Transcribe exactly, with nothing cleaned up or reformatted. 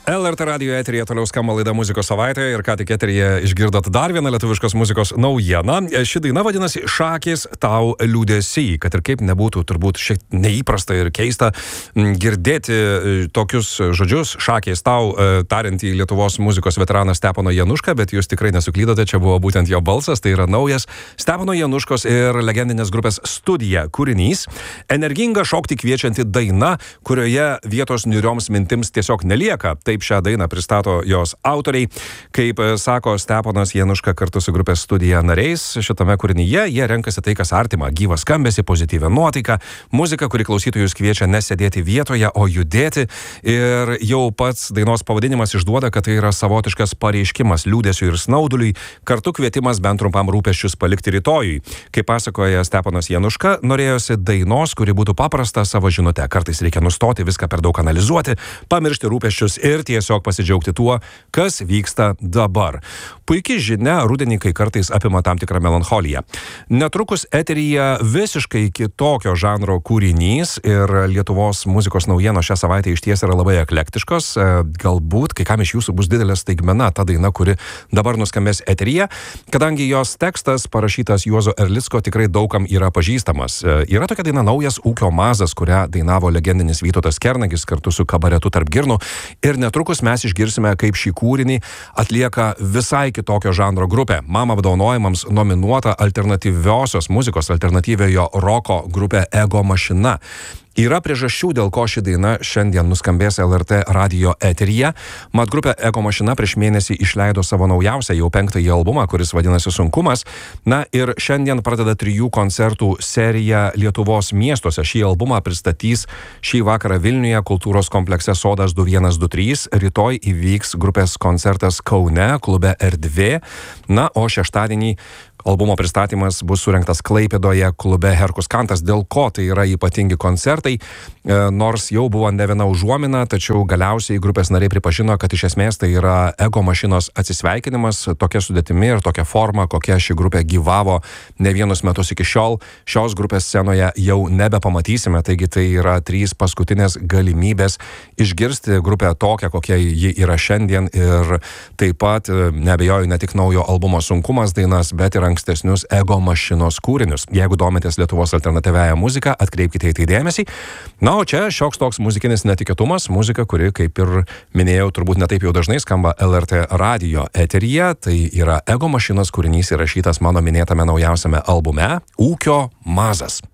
L R T radijo eteryje toliau skamba laida Muzikos savaitė ir ką tik eteryje išgirdot dar vieną lietuviškos muzikos naujieną. Ši daina vadinasi Šakės tau liūdesy, kad ir kaip nebūtų turbūt šiek neįprasta ir keista girdėti tokius žodžius Šakės tau tariantį Lietuvos muzikos veteraną Steponą Janušką, bet jūs tikrai nesuklydote, čia buvo būtent jo balsas, tai yra naujas Stepono Januškos ir legendinės grupės Studija kūrinys. Energinga šokti kviečianti daina, kurioje vietos niūrioms mintims tiesiog nelieka. Taip šią dainą pristato jos autoriai. Kaip sako Steponas Januška kartu su grupės Studija nariais, šitame kūrinyje jie renkasi tai, kas artima, gyvą skambesį, pozityvią nuotaiką, muzika, kuri klausytojus kviečia nesėdėti vietoje, o judėti. Ir jau pats dainos pavadinimas išduoda, kad tai yra savotiškas pareiškimas liūdesiui ir snauduliui, kartu kvietimas bent trumpam rūpesčius palikti rytojui. Kaip pasakoja Steponas Januška, norėjosi dainos, kuri būtų paprasta savo žinute. Kartais reikia nustoti viską per daug analizuoti, pamiršti rūpesčius ir tiesiog pasidžiaugti tuo, kas vyksta dabar. Puikiai žinia, rudenį kai kartais apima tam tikrą melancholiją. Netrukus eteryje visiškai kitokio žanro kūrinys ir Lietuvos muzikos naujienos šią savaitę išties yra labai eklektiškos. Galbūt kai kam iš jūsų bus didelė staigmena ta daina, kuri dabar nuskambės eteryje, kadangi jos tekstas parašytas Juozo Erlicko tikrai daugam yra pažįstamas. Yra tokia daina Naujas ūkio mazas, kurią dainavo legendinis Vytautas Kernagis kartu su kabaretu Tarp girnų. Ir netrukus mes išgirsime, kaip šį kūrinį atlieka visai kitokio žanro grupė. Mama apdovanojimams nominuota alternatyviosios muzikos, alternatyviojo roko grupė Ego mašina. Yra priežasčių, dėl ko ši daina šiandien nuskambės L R T radijo eteryje. Mat grupė Ego mašina prieš mėnesį išleido savo naujausią, jau penktąjį albumą, kuris vadinasi Sunkumas. Na ir šiandien pradeda trijų koncertų seriją Lietuvos miestuose. Šį albumą pristatys šį vakarą Vilniuje kultūros komplekse Sodas du vienas du trys. Rytoj įvyks grupės koncertas Kaune, klube Erdvė. Na, o šeštadienį albumo pristatymas bus surengtas Klaipėdoje klube Herkus Kantas. Dėl ko tai yra ypatingi koncertai? E, nors jau buvo ne viena užuomina, tačiau galiausiai grupės nariai pripažino, kad iš esmės tai yra Ego mašinos atsisveikinimas tokia sudėtimi ir tokia forma, kokia ši grupė gyvavo ne vienus metus iki šiol. Šios grupės scenoje jau nebepamatysime, taigi tai yra trys paskutinės galimybės išgirsti grupę tokią, kokia ji yra šiandien ir taip pat, neabejoju, ne tik naujo albumo Sunkumas dainas, bet ir ankstesnius Ego mašinos kūrinius. Jeigu domitės Lietuvos alternatyviąją muziką, atkreipkite į tai dėmesį. Na, o čia šioks toks muzikinis netikėtumas, muzika, kuri, kaip ir minėjau, turbūt netaip jau dažnai skamba L R T radijo eteryje. Tai yra Ego mašinos kūrinys įrašytas mano minėtame naujausiame albume Ūkio mazas.